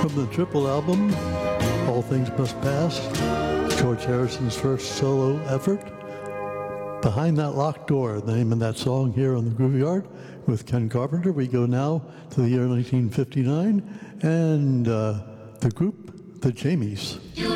From the triple album, All Things Must Pass, George Harrison's first solo effort. Behind That Locked Door, the name of that song here on the Groove Yard with Ken Carpenter. We go now to the year 1959 and the group, the Jamies.